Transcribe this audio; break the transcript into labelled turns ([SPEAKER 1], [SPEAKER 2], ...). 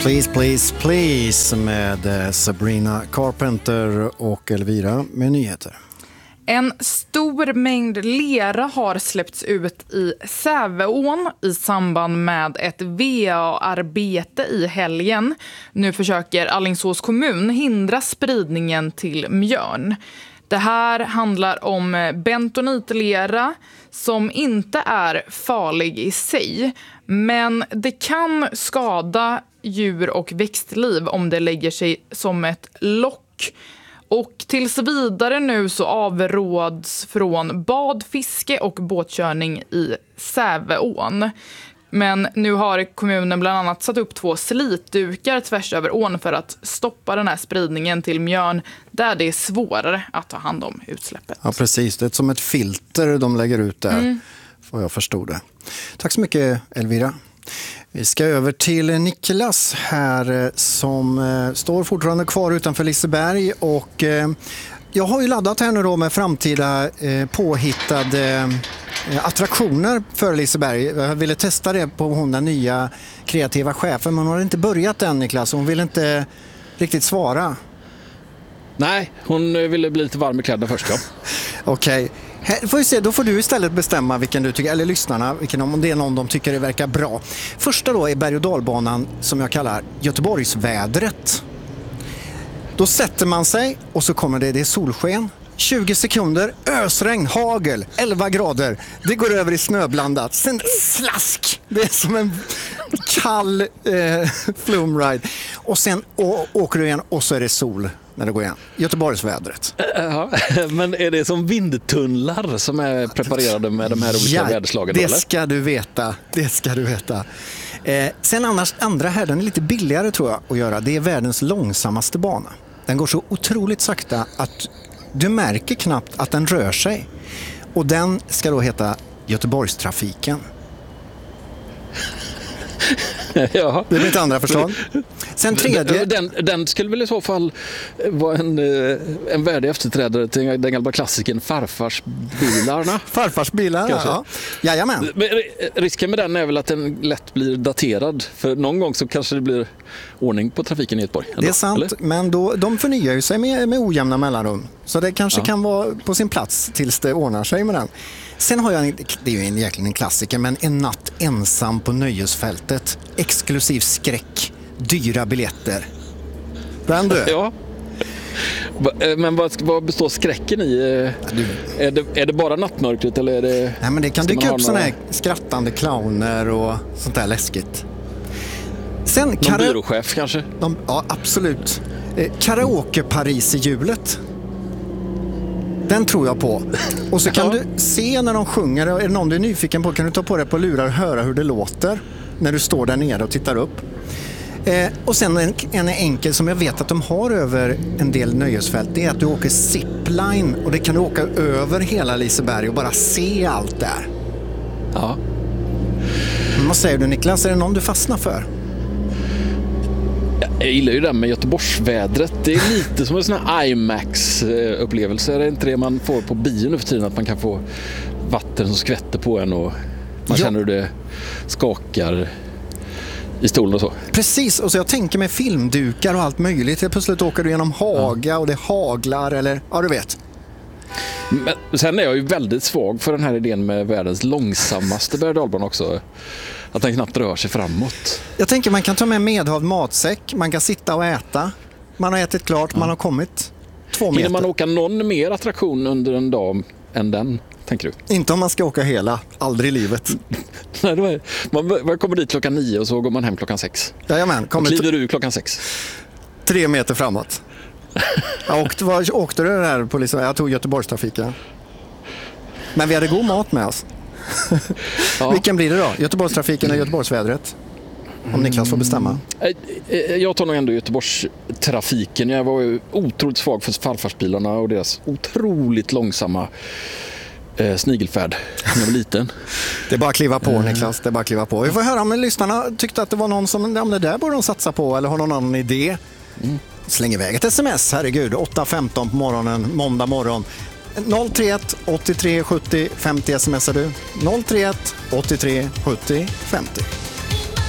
[SPEAKER 1] Please, please, please med Sabrina Carpenter och Elvira med nyheter.
[SPEAKER 2] En stor mängd lera har släppts ut i Säveån i samband med ett VA-arbete i helgen. Nu försöker Alingsås kommun hindra spridningen till Mjörn. Det här handlar om bentonitlera som inte är farlig i sig, men det kan skada djur- och växtliv om det lägger sig som ett lock. Och tills vidare nu så avråds från bad, fiske och båtkörning i Säveån. Men nu har kommunen bland annat satt upp 2 slitdukar tvärs över ån för att stoppa den här spridningen till Mjörn där det är svårare att ta hand om utsläppet.
[SPEAKER 1] Ja, precis. Det är som ett filter de lägger ut där, får jag förstå det. Tack så mycket, Elvira. Vi ska över till Niklas här som står fortfarande kvar utanför Liseberg och jag har ju laddat här nu då med framtida påhittade attraktioner för Liseberg. Jag ville testa det på hon den nya kreativa chefen, men hon har inte börjat än, Niklas. Hon vill inte riktigt svara.
[SPEAKER 3] Nej, hon ville bli lite varm i kläderna först. Ja.
[SPEAKER 1] Okej. Får vi se, då får du istället bestämma vilken du tycker, eller lyssnarna, om det är någon de tycker det verkar bra. Första då är berg- och dalbanan som jag kallar Göteborgsvädret. Då sätter man sig och så kommer det är solsken. 20 sekunder, ösregn, hagel, 11 grader. Det går över i snöblandat. Sen slask! Det är som en kall flumride. Och sen åker du igen och så är det sol när det går igen. Göteborgsvädret.
[SPEAKER 3] Ja, men är det som vindtunnlar som är preparerade med de här olika väderslagen?
[SPEAKER 1] Det ska du veta. Det ska du veta. Sen annars, andra här, den är lite billigare tror jag att göra. Det är världens långsammaste bana. Den går så otroligt sakta att du märker knappt att den rör sig. Och den ska då heta Göteborgstrafiken.
[SPEAKER 3] Ja.
[SPEAKER 1] Det är mitt andra förslag. Sen tredje...
[SPEAKER 3] Den skulle väl i så fall vara en värdig efterträdare till den gamla klassiken Farfarsbilarna.
[SPEAKER 1] Farfarsbilarna, ja. Jajamän.
[SPEAKER 3] Men risken med den är väl att den lätt blir daterad. För någon gång så kanske det blir ordning på trafiken i Göteborg.
[SPEAKER 1] Det är sant, eller? Men de förnyar ju sig med ojämna mellanrum. Så det kanske kan vara på sin plats tills det ordnar sig med den. Sen har jag, det är ju egentligen en klassiker, men En natt ensam på nöjesfältet. Exklusiv skräck, dyra biljetter. Vem du?
[SPEAKER 3] Ja. Men vad består skräcken i? Är det bara nattmörkret eller är det...
[SPEAKER 1] Nej, men det kan dyka upp såna här skrattande clowner och sånt där läskigt. Sen
[SPEAKER 3] någon byråchef kanske?
[SPEAKER 1] Ja, absolut. Karaoke Paris i hjulet. Den tror jag på. Och så kan du se när de sjunger, är det någon du är nyfiken på kan du ta på dig på lurar och höra hur det låter när du står där nere och tittar upp. Och sen en enkel som jag vet att de har över en del nöjesfält, det är att du åker zipline och det kan du åka över hela Liseberg och bara se allt där.
[SPEAKER 3] Ja.
[SPEAKER 1] Men vad säger du, Niklas, är det någon du fastnar för?
[SPEAKER 3] Jag gillar ju det med Göteborgsvädret. Det är lite som en sån här IMAX-upplevelse. Är det inte det man får på bio nu för tiden? Att man kan få vatten som skvätter på en och man känner hur det skakar i stolen och så.
[SPEAKER 1] Precis, och så jag tänker med filmdukar och allt möjligt. Jag plötsligt åker du genom haga och det haglar eller, ja du vet.
[SPEAKER 3] Men sen är jag ju väldigt svag för den här idén med världens långsammaste berg- och dalbana också. Att den knappt rör sig framåt.
[SPEAKER 1] Jag tänker man kan ta med medhavd matsäck, man kan sitta och äta. Man har ätit klart, man har kommit 2 meter.
[SPEAKER 3] Hinner man åka någon mer attraktion under en dag än den, tänker du?
[SPEAKER 1] Inte om man ska åka hela, aldrig i livet.
[SPEAKER 3] Nej, man kommer dit 9:00 och så går man hem 6:00.
[SPEAKER 1] Jajamän.
[SPEAKER 3] Kliver du 6:00?
[SPEAKER 1] 3 meter framåt. Åkte du där på Liseberg? Jag tog Göteborgstrafiken. Men vi hade god mat med oss. Ja. Vilken blir det då? Göteborgstrafiken eller Göteborgsvädret? Om Niklas får bestämma.
[SPEAKER 3] Jag tar nog ändå Göteborgstrafiken. Jag var ju otroligt svag för farfarsbilarna och deras otroligt långsamma snigelfärd när jag var liten.
[SPEAKER 1] Det är bara att kliva på, Niklas. Det är bara att kliva på. Vi får höra om lyssnarna tyckte att det var någon som det där borde de satsa på eller har någon annan idé. Släng iväg ett sms, herregud. 8:15 på morgonen, måndag morgon. 031 83 70 50 smsar du. 031 83 70 50.